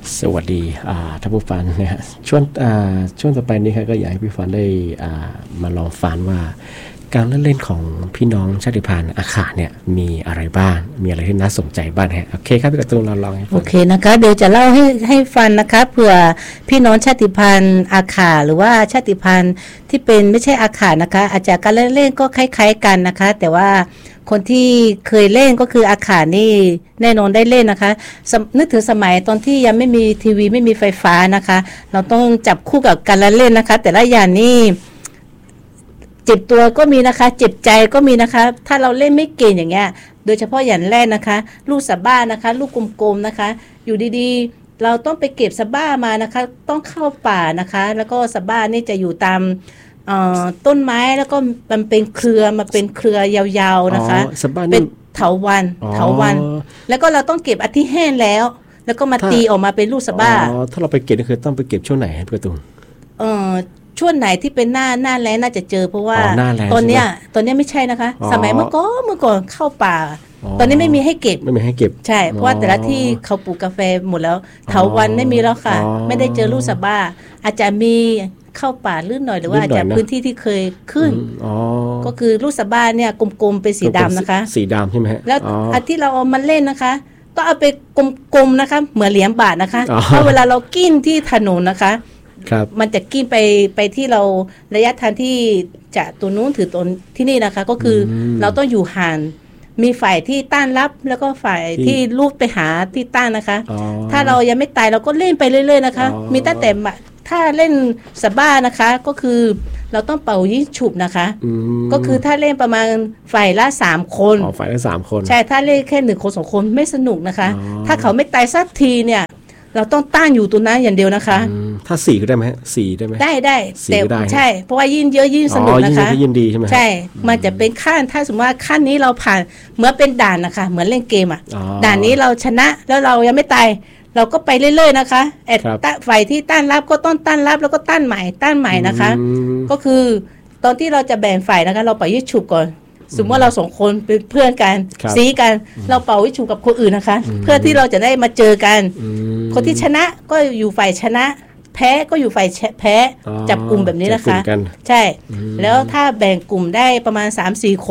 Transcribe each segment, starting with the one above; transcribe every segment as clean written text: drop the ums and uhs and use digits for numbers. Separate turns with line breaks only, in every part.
สวัสดีท่านผู้ฟังนะฮะช่วงต่อไปนี้ครับก็อยากให้พี่ฟังได้มาลองฟังว่าการเล่นของพี่น้องชาติพันธุ์อาขาเนี่ยมีอะไรบ้างมีอะไรที่น่าสนใจบ้างฮะโอเคครับพี่กระตุ้นเราลองให้ฟัง
โอเคนะคะเดี๋ยวจะเล่าให้ฟังนะคะเผื่อพี่น้องชาติพันธุ์อาขาหรือว่าชาติพันธุ์ที่เป็นไม่ใช่อาขานะคะอาจจะการเล่นก็คล้ายๆกันนะคะแต่ว่าคนที่เคยเล่นก็คืออาขานี่แน่นอนได้เล่นนะคะนึกถึงสมัยตอนที่ยังไม่มีทีวีไม่มีไฟฟ้านะคะเราต้องจับคู่กับการเล่นนะคะแต่ละอย่างนี่เจ็บตัวก็มีนะคะเจ็บใจก็มีนะคะถ้าเราเล่นไม่เก่งอย่างเงี้ยโดยเฉพาะอย่างแรกนะคะลูกสะบ้านะคะลูกกลมๆนะคะอยู่ดีๆเราต้องไปเก็บสะบ้ามานะคะต้องเข้าป่านะคะแล้วก็สะบ้านี่จะอยู่ตามต้นไม้แล้วก็มันเป็นเครือมาเป็นเครือยาวๆนะคะเป็นเถาวัลย์แล้วก็เราต้องเก็บอาทิแห้งแล้วก็มาตีออกมาเป็นลูกสะบ้า
ถ้าเราไปเก็บนี่คือต้องไปเก็บช่วงไหนพี่กระตุ้น
ช่วงไหนที่เป็นหน้าแล้งน่าจะเจอเพราะว่าตอนเนี้ยไม่ใช่นะคะสมัยเมื่อก่อนเข้าป่าตอนนี้ไม่มีให้เก็บใช่เพราะว่าแต่ละที่เขาปลูกกาแฟหมดแล้วเถาวัลย์ไม่มีแล้วค่ะไม่ได้เจอลูกสะบ้าอาจจะมีเข้าป่าลื่นหน่อยหรือว่าอาจจะพื้นที่ที่เคยขึ้นก็คือลูกสะบ้าเนี่ยกลมๆเป็นสีดำนะคะ
สีดำใช่ไหมฮะ
แล้วอันที่เราเอามาเล่นนะคะก็เอาไปกลมๆนะคะเหมือนเหรียญบาทนะคะเพราะเวลาเรากิ้นที่ถนนนะคะมันจะกิ้นไปที่เราระยะทางที่จะตัวนู้นถือตัวที่นี่นะคะก็คือเราต้องอยู่ห่างมีฝ่ายที่ต้านรับแล้วก็ฝ่ายที่ลูกไปหาที่ต้านนะคะถ้าเรายังไม่ตายเราก็เล่นไปเรื่อยๆนะคะมีตั้งแต่ถ้าเล่นสะบ้านะคะก็คือเราต้องเป่ายิงฉุบนะคะก็คือถ้าเล่นประมาณฝ่ายละ3คน
ฝ่ายละ3คน
ใช่ถ้าเล่นแค่1คน2คนไม่สนุกนะคะถ้าเขาไม่ตายสักทีเนี่ยเราต้องต้านอยู่ตัวนั้นอย่างเดียวนะคะ
ถ้า4ก็ได้ไหม4ได้ไหม
ได้แต่ใช่เพราะว่ายิ่งเยอะยิ่งสนุกนะคะ
ยิ่งดีใช่ไหม
ใช่มันจะเป็นขั้นถ้าสมมติว่าขั้นนี้เราผ่านเหมือนเป็นด่านนะคะเหมือนเล่นเกมด่านนี้เราชนะแล้วเรายังไม่ตายเราก็ไปเรื่อยๆนะคะฝ่ายที่ต้านรับก็ต้องต้านรับแล้วก็ต้านใหม่นะคะก็คือตอนที่เราจะแบ่งฝ่ายนะคะเราเป่ายิงฉุบก่อนสมมติว่าเรา2คนเป็นเพื่อนกันซีกันเราเป่ายิงฉุบกับคนอื่นนะคะเพื่อที่เราจะได้มาเจอกันคนที่ชนะก็อยู่ฝ่ายชนะแพ้ก็อยู่ฝ่ายแพ้จับกลุ่มแบบนี้นะคะใช่แล้วถ้าแบ่งกลุ่มได้ประมาณ 3-4 คน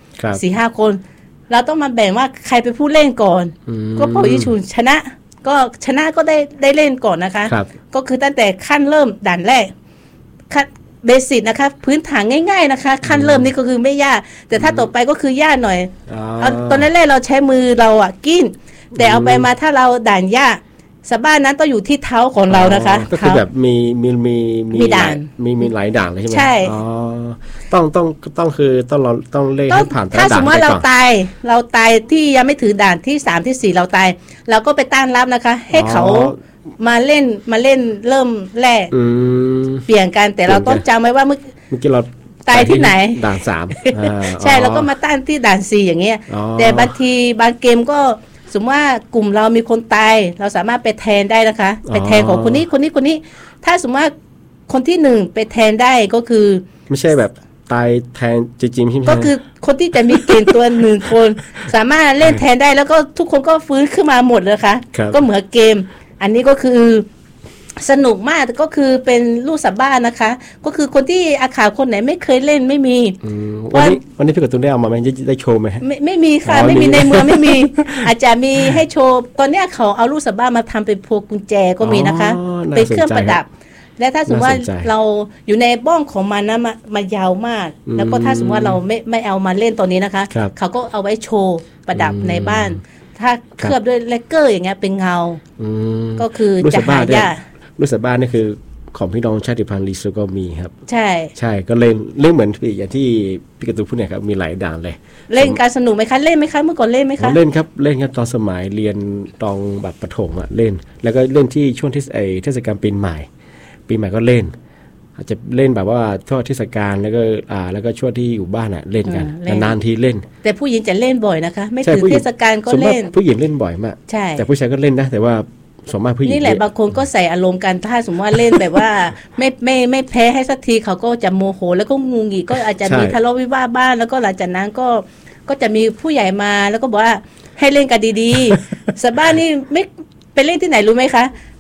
4-5 คนเราต้องมาแบ่งว่าใครเป็นผู้เล่นก่อนก็เป่ายิงฉุบชนะก็ได้เล่นก่อนนะคะก็คือตั้งแต่ขั้นเริ่มด่านแรกขั้นเบสิกนะคะพื้นฐานง่ายๆนะคะขั้นเริ่มนี่ก็คือไม่ยากแต่ถ้าต่อไปก็คือยากหน่อยตอนแรกเราใช้มือเรากิ้นแต่เอาไปมาถ้าเราด่านยากสะบ้านั้นต้องอยู่ที่เท้าของเรานะคะ
ก็คือแบบมีด่านมีหลายด่านเลยใช่ไหม
ใช่
ต้องคือต้องเล่นให้ผ่าน
ถ้าสมมติว่าเราตายที่ยังไม่ถือด่านที่3ที่4เราตายเราก็ไปต้านรับนะคะให้เขามาเล่นเริ่มแรกเปลี่ยนกันแต่เราต้องจำไว้ว่าเมื่อ
กี้เรา
ตายที่ไหน
ด่าน
3ใช่แล้วก็มาต้านที่ด่าน4อย่างเงี้ยแต่บางทีบางเกมก็สมมติว่ากลุ่มเรามีคนตายเราสามารถไปแทนได้นะคะไปแทนของคนนี้ถ้าสมมติว่าคนที่1ไปแทนได้ก็คือ
ไม่ใช่แบบตายแทนจริงๆใช่ไหม
ก็คือคนที่จะมีเกณฑ์ตัว1คนสามารถเล่นแทนได้แล้วก็ทุกคนก็ฟื้นขึ้นมาหมดเลยค่ะก็เหมือนเกมอันนี้ก็คือสนุกมากก็คือเป็นลูกสะบ้านะคะก็คือคนที่อาขาคนไหนไม่เคยเล่นไม่มี
วันนี้พี่กระตุ้นได้เอามาไหมได้โชว์ไหม
ไม่มีค่ะไม่มีในเมืองไม่มีอาจจะมีให้โชว์ตอนนี้เขาเอาลูกสะบ้ามาทำเป็นพวงกุญแจก็มีนะคะเป็นเครื่องประดับและถ้าสมมติว่าเราอยู่ในบ้องของมันนะมายาวมากแล้วก็ถ้าสมมติว่าเราไม่เอามาเล่นตอนนี้นะคะเขาก็เอาไว้โชว์ประดับในบ้านถ้าเคลือบด้วยเลกเกอร์อย่างเงี้ยเป็นเงาก็คือจะหายาก
ลูกสะบ้านี่คือของพี่น้องชาติพันธุ์ลิซูก็มีครับ
ใ
ช่ก็เล่นเหมือนอย่างที่พี่กระตุ้นพูดเนี่ยครับมีหลายด่านเลย
เล่นการสนุกไหมคะเล่นไหมคะเมื่อก่อนเล่นไหมคะ
เล่นครับตอนสมัยเรียนตอนแบบประถมเล่นแล้วก็เล่นที่ช่วงที่เทศกาลปีใหม่ก็เล่นอาจจะเล่นแบบว่าช่วงเทศกาลแล้วก็ช่วงที่อยู่บ้านเล่นกันนานทีเล่น
แต่ผู้หญิงจะเล่นบ่อยนะคะไม่ถือเทศกาลก็เล่น
ผู้หญิงเล่นบ่อยมากแต่ผู้ชายก็เล่นนะแต่ว่าส่วนมากผู้หญิง
นี่แหละบางคนก็ใส่อารมณ์กันถ้าสมมติว่าเล่นแบบว่าไม่แพ้ให้สักทีเขาก็จะโมโหแล้วก็งุนงิดก็อาจจะมีทะเลาะวิวาทบ้างแล้วก็หลังจากนั้นก็จะมีผู้ใหญ่มาแล้วก็บอกว่าให้เล่นกันดีๆสะบ้านี่ไม่ไปเล่นที่ไหนรู้ไหมคะ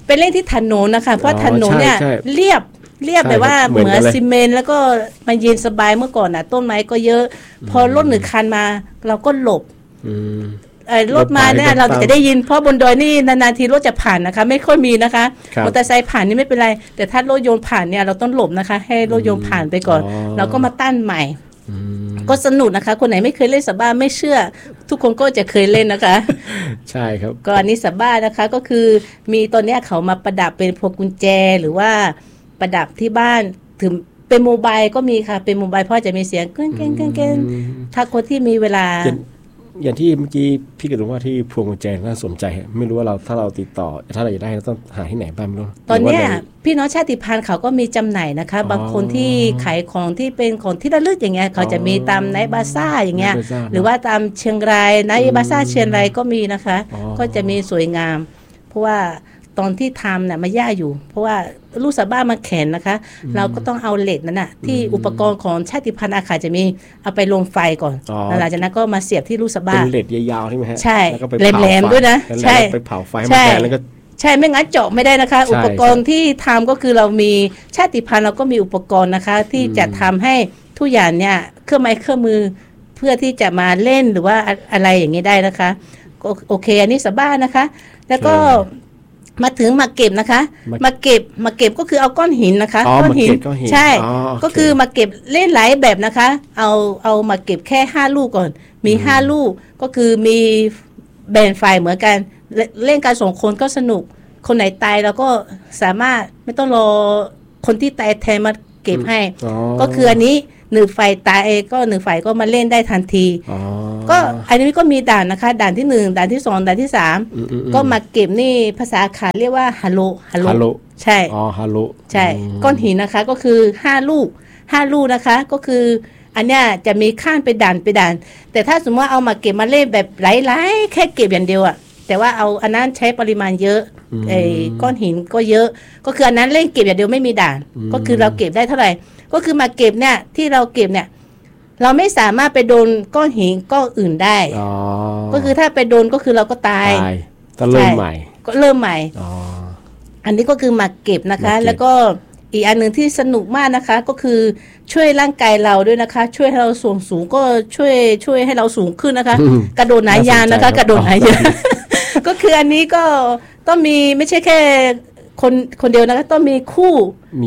ไปเล่นที่ถนนนะคะเพราะถนนเนี่ยเรียบแบบว่าเหมือนซีเมนต์แล้วก็มันเย็นสบายเมื่อก่อนต้นไม้ก็เยอะพอรถ1คันมาเราก็หลบรถมาเนี่ยเราจะได้ยินเพราะบนดอยนี่นานๆทีรถจะผ่านนะคะไม่ค่อยมีนะคะมอเตอร์ไซค์ผ่านนี่ไม่เป็นไรแต่ถ้ารถยนต์ผ่านเนี่ยเราต้องหลบนะคะให้รถยนต์ผ่านไปก่อนเราก็มาตั้นใหม่ก็สนุกนะคะคนไหนไม่เคยเล่นซาบ้าไม่เชื่อทุกคนก็จะเคยเล่นนะคะ
ใช่ครับ
ก็อันนี้ซาบ้านะคะก็คือมีตอนนี้เขามาประดับเป็นพวงกุญแจหรือว่าประดับที่บ้านถึงเป็นโมบายก็มีค่ะเป็นโมบายเพราะจะมีเสียงเก้งเก้งเก้งเก้งถ้าคนที่มีเวลา
อย่างที่เมื่อกี้พี่กระดูว่าที่พวงกุญแจน่าสนใจไม่รู้ว่าเราถ้าเราติดต่อถ้าเราอยากได้เราต้องหาที่ไหนบ้างไม่รู้
ตอนนี้พี่น้องชาติพันธุ์เขาก็มีจำหน่ายนะคะบางคนที่ขายของที่เป็นของที่ระลึกอย่างเงี้ยเขาจะมีตามไนท์บาซ่าอย่างเงี้ยหรือว่าตามเชียงรายไนท์บาซ่าเชียงรายก็มีนะคะก็จะมีสวยงามเพราะว่าตอนที่ทำเนี่ยมันยากอยู่เพราะว่าลูกซาบ้ามันแข็งนะคะเราก็ต้องเอาเหล็กนั่นน่ะที่อุปกรณ์ของชาติพันธุ์อาขาจะมีเอาไปลงไฟก่อนหลังจากนั้นก็มาเสียบที่ลูกซาบ้า
เป็นเหล็กยาวๆใช่ไหมฮะ
ใช่แหลมๆด้วยนะ
ใช่ไปเผาไฟมันแข็งแล้วก็
ใช่ไม่งั้นเจาะไม่ได้นะคะอุปกรณ์ที่ทำก็คือเรามีชาติพันธุ์เราก็มีอุปกรณ์นะคะที่จะทำให้ทุกอย่างเนี่ยเครื่องไม้เครื่องมือเพื่อที่จะมาเล่นหรือว่าอะไรอย่างนี้ได้นะคะโอเคอันนี้ซาบ้านะคะแล้วก็มาถึงมาเก็บนะคะมาเก็บก็คือเอาก้อนหินนะคะก้อนหินใช่ก็คือมาเก็บเล่นหลายแบบนะคะเอามาเก็บแค่5ลูกก่อนมี5ลูกก็คือมีแบ่งฝ่ายเหมือนกันเล่นกัน2คนก็สนุกคนไหนตายเราก็สามารถไม่ต้องรอคนที่ตายแทนมาเก็บให้ก็คืออันนี้1ฝ่ายตายก็1ฝ่ายก็มาเล่นได้ทันทีก็อันนี้ก็มีด่านนะคะด่านที่1ด่านที่2ด่านที่3ก็มาเก็บนี่ภาษาขาเรียกว่าฮัลโหลใช่
ฮัลโหล
ใช่ก้อนหินนะคะก็คือ5ลูกนะคะก็คืออันเนี้ยจะมีข้างไปด่านแต่ถ้าสมมติว่าเอามาเก็บมาเล่นแบบหลายๆแค่เก็บอย่างเดียวอะแต่ว่าเอาอันนั้นใช้ปริมาณเยอะก้อนหินก็เยอะก็คืออันนั้นเล่นเก็บอย่างเดียวไม่มีด่านก็คือเราเก็บได้เท่าไหร่ก็คือมาเก็บเนี่ยที่เราเก็บเนี่ยเราไม่สามารถไปโดนก้อนหินก้อนอื่นได้ก็คือถ้าไปโดนก็คือเราก็ตาย
ต้องเริ่มใหม่
ก็เริ่มใหม่อันนี้ก็คือมาเก็บนะคะแล้วก็อีกอันหนึ่งที่สนุกมากนะคะก็คือช่วยร่างกายเราด้วยนะคะช่วยให้เราสูงก็ช่วยให้เราสูงขึ้นนะคะกระโดดหนายานนะคะกระโดดหนายานก็คืออันนี้ก็ต้องมีไม่ใช่แค่คนเดียวนะคะต้องมีคู่มี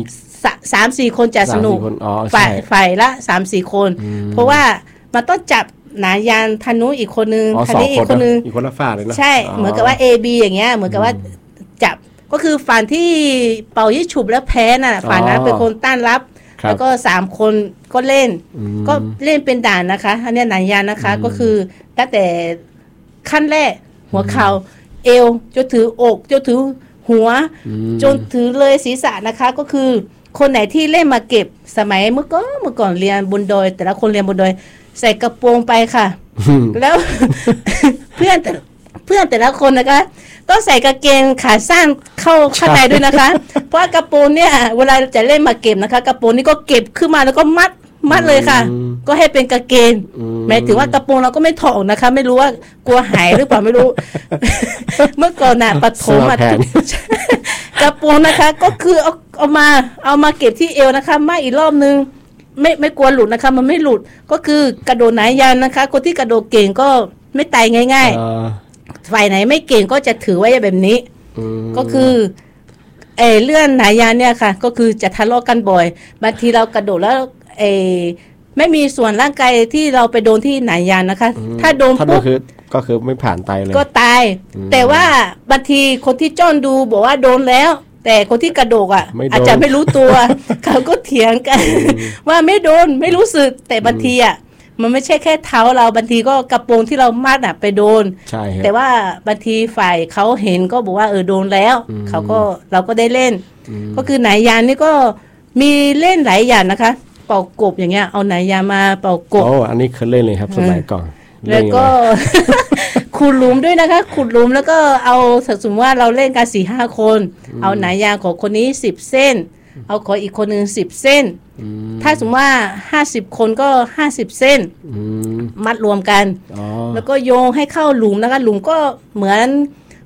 3-4 คนจะสนุกฝ่ายละ 3-4 คนเพราะว่ามันต้องจับหนายานธนูอีกคนนึง
ธนูอีกคนนึงอีกคนละฝ่ายเลยนะ
ใช่เหมือนกับว่า AB อย่างเงี้ยเหมือนกับว่าจับก็คือฝ่ายที่เป่ายิงฉุบแล้วแพ้น่ะฝ่ายนั้นเป็นคนต้านรับแล้วก็3คนก็เล่นก็เล่นเป็นด่านนะคะอันนี้หนายานนะคะก็คือตั้งแต่ขั้นแรกหัวเข่าเอวจนถืออกจนถือหัวจนถือเลยศีรษะนะคะก็คือคนไหนที่เล่นมาเก็บสมัยเมื่อก่อนเรียนบนดอยแต่ละคนเรียนบนดอยใส่กระโปรงไปค่ะแล้ว เพื่อนแต่ละคนนะคะต้องใส่กางเกงขาสั้นเข้าข้างในด้วยนะคะ เพราะกระโปรงเนี่ยเวลาจะเล่นมาเก็บนะคะกระโปรงนี่ก็เก็บขึ้นมาแล้วก็มัดเลยค่ะก็ให้เป็นกางเกงหมายถึงว่ากระโปรงเราก็ไม่ถอดนะคะไม่รู้ว่ากลัวหายหรือเปล่าไม่รู้ เมื่อก่อนน่ะปฐมกระโปรงนะคะก็คือเอามาเก็บที่เอวนะคะมาอีกรอบนึงไม่กลัวหลุดนะคะมันไม่หลุดก็คือกระโดดหนายานนะคะคนที่กระโดดเก่งก็ไม่ตายง่ายๆฝ่ายไหนไม่เก่งก็จะถือไว้แบบนี้ก็คือเลื่อนหนายานเนี่ยค่ะก็คือจะทะเลาะกันบ่อยบางทีเรากระโดดแล้วไม่มีส่วนร่างกายที่เราไปโดนที่หนายานนะคะถ้าโดนปุ๊บ
ก็คือไม่ผ่านตายเลย
ก็ตายแต่ว่าบางทีคนที่จ้องดูบอกว่าโดนแล้วแต่คนที่กระโดดอาจจะไม่รู้ตัวเขาก็เถียงกันว่าไม่โดนไม่รู้สึกแต่บางทีมันไม่ใช่แค่เท้าเราบางทีก็กระโปรงที่เรามัดไปโดนแต่ว่าบางทีฝ่ายเขาเห็นก็บอกว่าโดนแล้วเราก็ได้เล่นก็คือหนายานนี่ก็มีเล่นหลายอย่างนะคะเป่ากบอย่างเงี้ยเอาหนายานมาเป่ากบ
อันนี้เคยเล่นเลยครับสมัยก่อน
แล้วก็ขุดหลุมด้วยนะคะขุดหลุมแล้วก็เอาสมมติว่าเราเล่นกัน 4-5 คนเอาหนายางของคนนี้10 เส้นเอาของอีกคนนึง10 เส้นถ้าสมมติว่า50 คนก็50 เส้นมัดรวมกันแล้วก็โยงให้เข้าหลุมนะคะหลุมก็เหมือน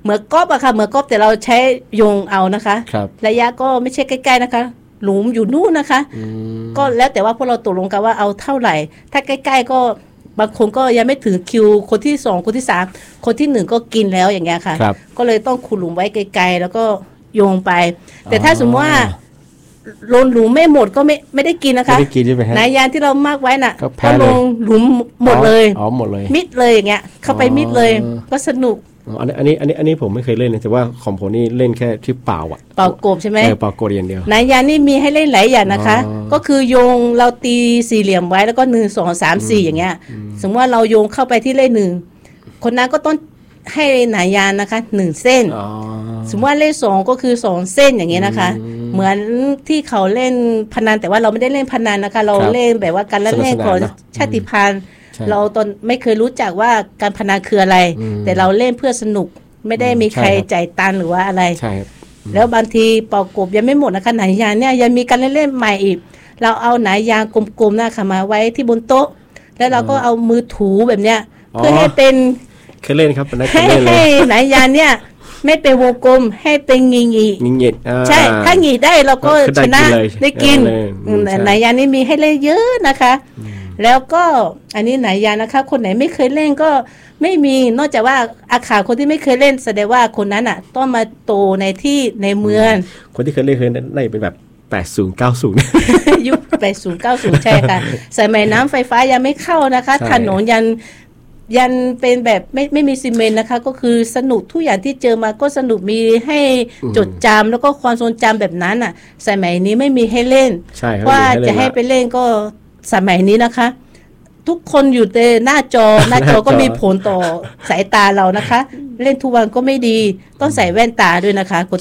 เหมือนกอบอะค่ะเหมือนกอบแต่เราใช้โยงเอานะคะ
ครับ
ระยะก็ไม่ใช่ใกล้ๆนะคะหลุมอยู่นู่นนะคะก็แล้วแต่ว่าพวกเราตกลงกันว่าเอาเท่าไหร่ ถ้าใกล้ๆก็บางคนก็ยังไม่ถึงคิวคนที่2คนที่3คนที่1ก็กินแล้วอย่างเงี้ยค่ะก็เลยต้องขุดหลุมไว้ไกลๆแล้วก็โยงไปแต่ถ้าสมมติว่าลงหลุมไม่หมดก็ไม่ได้กินนะคะ
ไม่ได้กินใช่ไหมฮะ
นายยานที่เรามากไว้น่ะ
ก็
ลงหลุมหมดเลย
หมดเลย
มิดเลยอย่างเงี้ยเข้าไปมิดเลยก็สนุก
อันนี้ผมไม่เคยเล่นนะแต่ว่าของผมนี่เล่นแค่ที่เปล่าอ่ะ
เป่ากบใช่ไหม
เป่ากบอย่างเดียวน
ายยานนี่มีให้เล่นหลายอย่างนะคะก็คือโยงเราตีสี่เหลี่ยมไว้แล้วก็1 2 3 4อย่างเงี้ยสมมติว่าเราโยงเข้าไปที่เลข1คนนั้นก็ต้องให้นายยานนะคะ1เส้นสมมติว่าเลข2ก็คือ2เส้นอย่างเงี้ยนะคะเหมือนที่เขาเล่นพนันแต่ว่าเราไม่ได้เล่นพนันนะคะเราเล่นแบบว่าการเล่นของชาติพันธุ์เราตอนไม่เคยรู้จักว่าการพนันคืออะไรแต่เราเล่นเพื่อสนุกไม่ได้มีใครจ่ายตังค์หรือว่าอะไรแล้วบางทีเป่ากบยังไม่หมดนะคะหนายยางเนี่ยยังมีการเล่นใหม่อีกเราเอาหนายยางกลมๆนะคะมาไว้ที่บนโต๊ะแล้วเราก็เอามือถูแบบเนี้ยเพื่อให้เป็น
เคยเล่นครับ
ให้หนายยางเนี่ยไม่เป็นวงกลมให้เป็นงิ
ง
ใช่ถ้างีได้เราก็ชนะได้กินหนายยางนี่มีให้เล่นเยอะนะคะแล้วก็อันนี้หนายยางนะคะคนไหนไม่เคยเล่นก็ไม่มีนอกจากว่าอาขาคนที่ไม่เคยเล่นแสดงว่าคนนั้นอ่ะต้องมาโตในที่ในเมือง
คนที่เคยเล่นได้เป็นแบบ80 90
ยุค80 90ใช่ค่ะสมัยน้ำไฟฟ้ายังไม่เข้านะคะถนนยันเป็นแบบไม่มีซีเมนต์นะคะก็คือสนุกทุกอย่างที่เจอมาก็สนุกมีให้จดจำแล้วก็ความทรงจำแบบนั้นอ่ะสมัยนี้ไม่มีให้เล่นว่าจะให้ไปเล่นก็สมัยนี้นะคะทุกคนอยู่ในหน้าจอก็มีผลต่อสายตาเรานะคะเล่นทุกวันก็ไม่ดีต้องใส่แว่นตาด้วยนะคะ